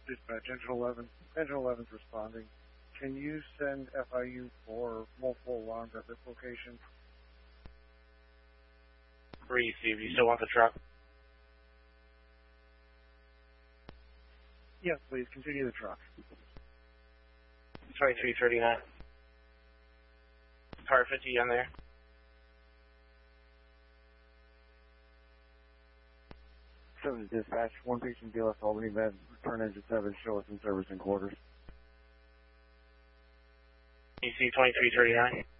Dispatch, Engine 11's responding. Can you send FIU for multiple alarms at this location? Receive. You still want the truck? Yes, please. Continue the truck. 2339. Car 50 on there. Seven to dispatch. One patient DLS Albany med. Return engine 7. Show us in service and quarters. EC 2339.